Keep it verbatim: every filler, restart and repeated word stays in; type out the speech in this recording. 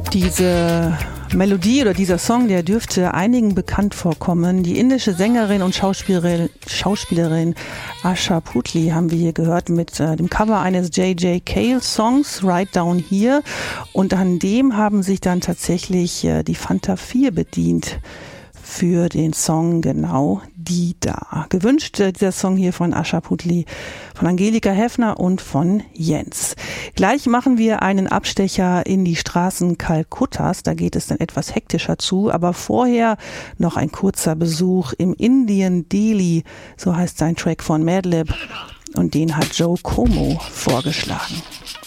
Diese Melodie oder dieser Song, der dürfte einigen bekannt vorkommen. Die indische Sängerin und Schauspielerin, Schauspielerin Asha Puthli haben wir hier gehört mit äh, dem Cover eines J J Cale Songs, Right Down Here. Und an dem haben sich dann tatsächlich äh, die Fanta vier bedient für den Song Genau die da. Gewünscht äh, dieser Song hier von Asha Puthli, von Angelika Heffner und von Jens. Gleich machen wir einen Abstecher in die Straßen Kalkuttas. Da geht es dann etwas hektischer zu. Aber vorher noch ein kurzer Besuch im Indian Delhi. So heißt sein Track von Madlib. Und den hat Joe Como vorgeschlagen.